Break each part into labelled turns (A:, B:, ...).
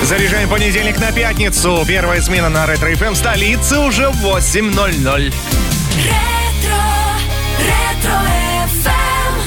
A: Заряжаем понедельник на пятницу. Первая смена на Ретро FM в столице уже 8:00.
B: Ретро FM.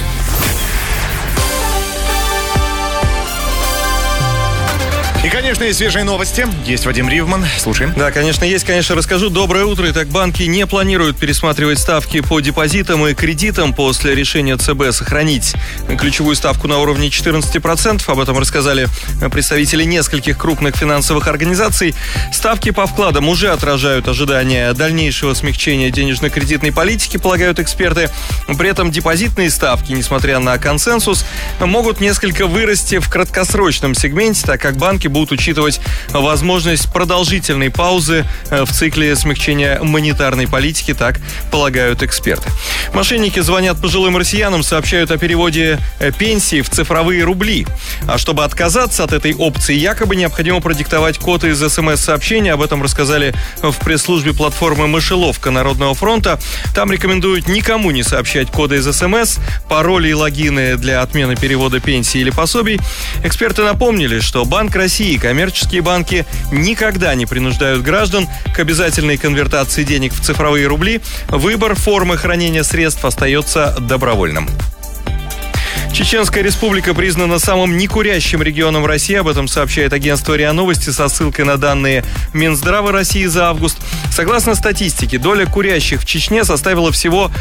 A: И, конечно, есть свежие новости. Есть Вадим Ривман. Слушаем.
C: Да, конечно, есть. Конечно, расскажу. Доброе утро. Итак, банки не планируют пересматривать ставки по депозитам и кредитам после решения ЦБ сохранить ключевую ставку на уровне 14%. Об этом рассказали представители нескольких крупных финансовых организаций. Ставки по вкладам уже отражают ожидания дальнейшего смягчения денежно-кредитной политики, полагают эксперты. При этом депозитные ставки, несмотря на консенсус, могут несколько вырасти в краткосрочном сегменте, так как банки будут учитывать возможность продолжительной паузы в цикле смягчения монетарной политики, так полагают эксперты. Мошенники звонят пожилым россиянам, сообщают о переводе пенсии в цифровые рубли. А чтобы отказаться от этой опции, якобы необходимо продиктовать код из СМС-сообщения. Об этом рассказали в пресс-службе платформы «Мышеловка» Народного фронта. Там рекомендуют никому не сообщать коды из СМС, пароли и логины для отмены перевода пенсии или пособий. Эксперты напомнили, что Банк России и коммерческие банки никогда не принуждают граждан к обязательной конвертации денег в цифровые рубли. Выбор формы хранения средств остается добровольным. Чеченская республика признана самым некурящим регионом России. Об этом сообщает агентство РИА Новости со ссылкой на данные Минздрава России за август. Согласно статистике, доля курящих в Чечне составила всего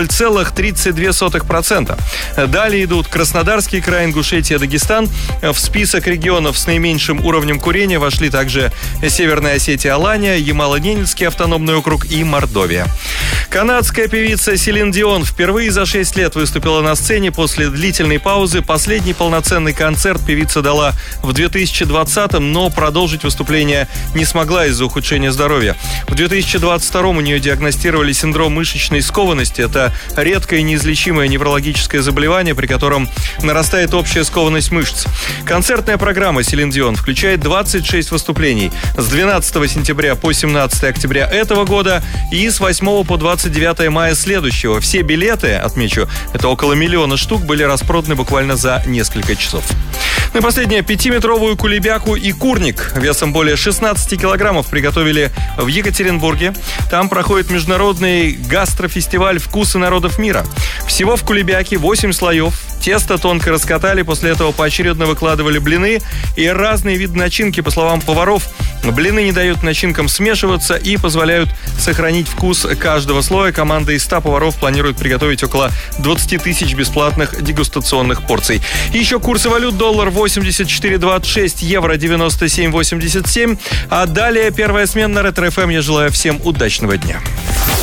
C: 0,32%. Далее идут Краснодарский край, Ингушетия, Дагестан. В список регионов с наименьшим уровнем курения вошли также Северная Осетия, Алания, Ямало-Ненецкий автономный округ и Мордовия. Канадская певица Селин Дион впервые за 6 лет выступила на сцене после длительной паузы. Последний полноценный концерт певица дала в 2020-м, но продолжить выступление не смогла из-за ухудшения здоровья. В 2022-м у нее диагностировали синдром мышечной скованности. Это редкое и неизлечимое неврологическое заболевание, при котором нарастает общая скованность мышц. Концертная программа Селин Дион включает 26 выступлений с 12 сентября по 17 октября этого года и с 8 по 29 мая следующего. Все билеты, отмечу, это около 1 миллиона штук, были распроданы буквально за несколько часов. Ну и последнее. 5-метровую кулебяку и курник весом более 16 килограммов приготовили в Екатеринбурге. Там проходит международный гастрофестиваль «Вкусы народов мира». Всего в кулебяке 8 слоев. Тесто тонко раскатали, после этого поочередно выкладывали блины и разные виды начинки. По словам поваров, блины не дают начинкам смешиваться и позволяют сохранить вкус каждого слоя. Команда из 100 поваров планирует приготовить около 20 тысяч бесплатных дегустационных порций. И еще курсы валют: доллар 84.26, евро 97.87. А далее первая смена на Ретро FM. Я желаю всем удачного дня.